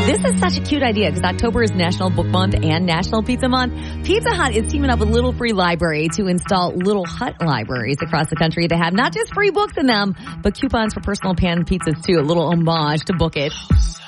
This is such a cute idea because October is National Book Month and National Pizza Month. Pizza Hut is teaming up with Little Free Library to install Little Hut libraries across the country that have not just free books in them, but coupons for personal pan pizzas too. A little homage to Book It.